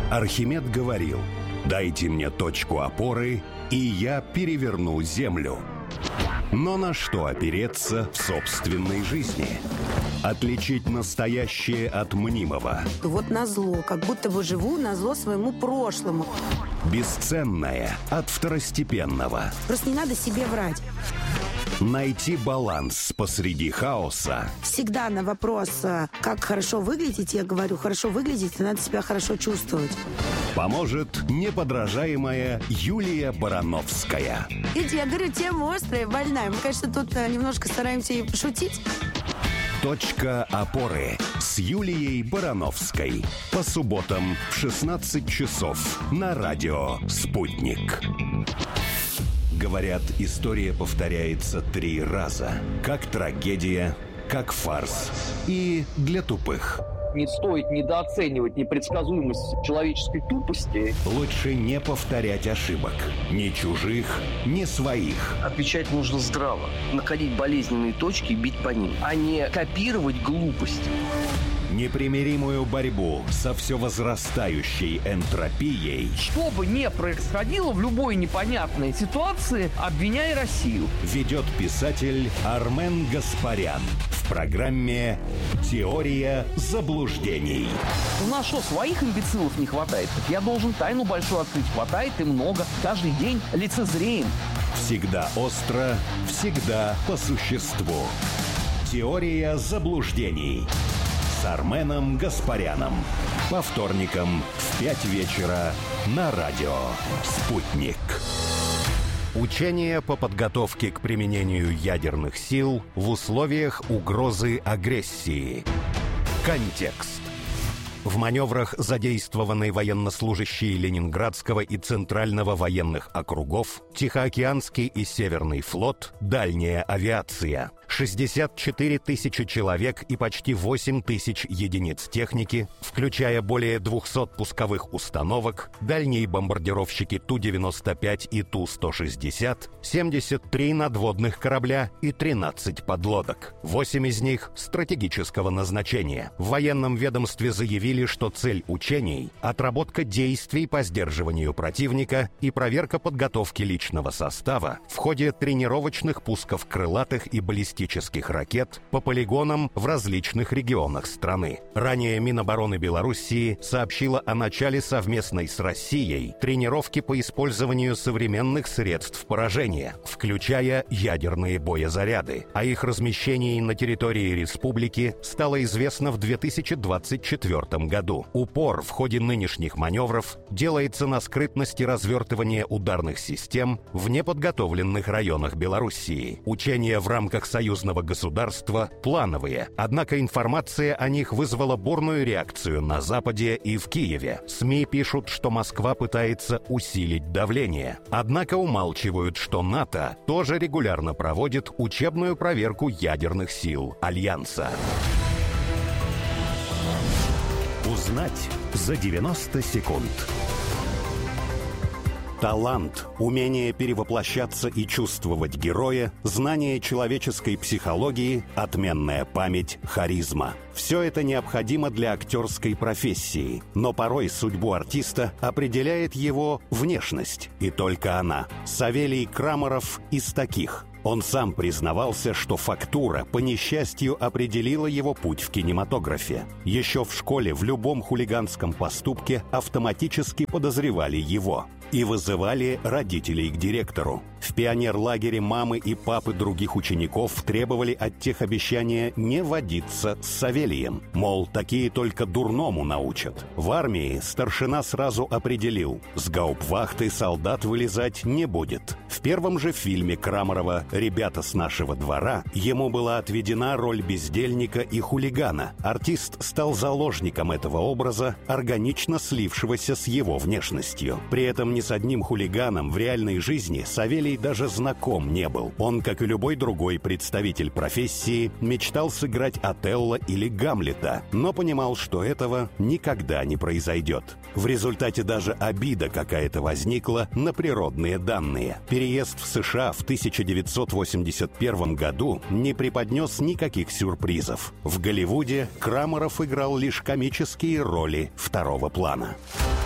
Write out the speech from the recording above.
Архимед говорил: «Дайте мне точку опоры, и я переверну землю». Но на что опереться в собственной жизни? Отличить настоящее от мнимого. Вот назло, как будто бы живу назло своему прошлому. Бесценное от второстепенного. Просто не надо себе врать. Найти баланс посреди хаоса. Всегда на вопрос, как хорошо выглядеть, я говорю, хорошо выглядеть, надо себя хорошо чувствовать. Поможет неподражаемая Юлия Барановская. Видите, я говорю, тема острая, больная. Мы, конечно, тут немножко стараемся и пошутить. Точка опоры с Юлией Барановской. По субботам в 16 часов на радио «Спутник». Говорят, история повторяется 3 раза. Как трагедия, как фарс и для тупых. Не стоит недооценивать непредсказуемость человеческой тупости. Лучше не повторять ошибок. Ни чужих, ни своих. Отвечать нужно здраво. Находить болезненные точки и бить по ним, а не копировать глупость. Непримиримую борьбу со все возрастающей энтропией. Что бы ни происходило в любой непонятной ситуации, обвиняй Россию. Ведет писатель Армен Гаспарян в программе «Теория заблуждений». У нас что, своих имбецилов не хватает? Так я должен тайну большую открыть. Хватает и много. Каждый день лицезреем. Всегда остро, всегда по существу. «Теория заблуждений» с Арменом Гаспаряном. По вторникам в 5 вечера на радио «Спутник». Учения по подготовке к применению ядерных сил в условиях угрозы агрессии. Контекст. В маневрах задействованы военнослужащие Ленинградского и Центрального военных округов, Тихоокеанский и Северный флот, дальняя авиация. 64 тысячи человек и почти 8 тысяч единиц техники, включая более 200 пусковых установок, дальние бомбардировщики Ту-95 и Ту-160, 73 надводных корабля и 13 подлодок. 8 из них стратегического назначения. В военном ведомстве заявили, что цель учений – отработка действий по сдерживанию противника и проверка подготовки личного состава в ходе тренировочных пусков крылатых и баллистических ракет по полигонам в различных регионах страны. Ранее Минобороны Белоруссии сообщила о начале совместной с Россией тренировки по использованию современных средств поражения, включая ядерные боезаряды. О их размещении на территории республики стало известно в 2024 году. Упор в ходе нынешних маневров делается на скрытности развертывания ударных систем в неподготовленных районах Белоруссии. Учения в рамках союзного государства плановые, однако информация о них вызвала бурную реакцию на Западе и в Киеве. СМИ пишут, что Москва пытается усилить давление, однако умалчивают, что НАТО тоже регулярно проводит учебную проверку ядерных сил Альянса. Узнать за 90 секунд. Талант, умение перевоплощаться и чувствовать героя, знание человеческой психологии, отменная память, харизма. Все это необходимо для актерской профессии, но порой судьбу артиста определяет его внешность, и только она. Савелий Крамаров из таких. Он сам признавался, что фактура, по несчастью, определила его путь в кинематографе. Еще в школе в любом хулиганском поступке автоматически подозревали его и вызывали родителей к директору. В пионерлагере мамы и папы других учеников требовали от тех обещания не водиться с Савелием. Мол, такие только дурному научат. В армии старшина сразу определил: с гауптвахты солдат вылезать не будет. В первом же фильме Крамарова «Ребята с нашего двора» ему была отведена роль бездельника и хулигана. Артист стал заложником этого образа, органично слившегося с его внешностью. При этом ни с одним хулиганом в реальной жизни Савелий даже знаком не был. Он, как и любой другой представитель профессии, мечтал сыграть Отелло или Гамлета, но понимал, что этого никогда не произойдет. В результате даже обида какая-то возникла на природные данные. Переезд в США в 1981 году не преподнес никаких сюрпризов. В Голливуде Крамаров играл лишь комические роли второго плана.